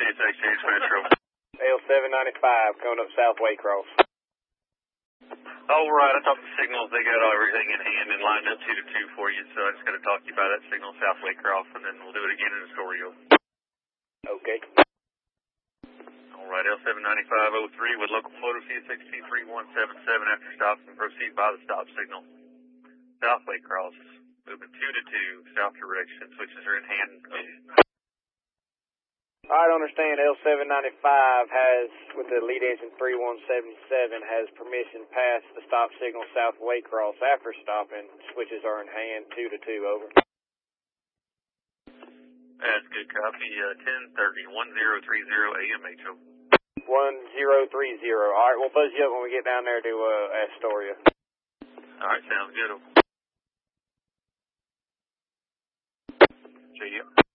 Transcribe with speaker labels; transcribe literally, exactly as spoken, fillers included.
Speaker 1: H H H Metro.
Speaker 2: L seven ninety-five, coming up South Waycross.
Speaker 1: All right, I talked to Signals. They got everything in hand and lined up two to two for you, so I just got to talk to you about that Signal South Waycross, and then we'll do it again in Astoria.
Speaker 2: Okay.
Speaker 1: All right, L seven ninety-five oh three with local photo C S X T three one seven seven after stops and proceed by the stop signal. South Waycross, moving two to two, south direction. Switches are in hand.
Speaker 2: I understand L seven ninety-five has, with the lead engine three one seven seven, has permission past the stop signal South Waycross after stopping. Switches are in hand, two to two, over.
Speaker 1: That's good copy. Uh, ten thirty, one zero three zero A M H O.
Speaker 2: one zero three zero. All right, we'll buzz you up when we get down there to uh, Astoria.
Speaker 1: All right, sounds good. See you.